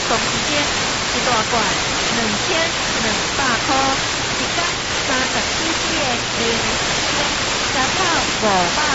送时间，一大罐2200块，一缸34cc的零加草500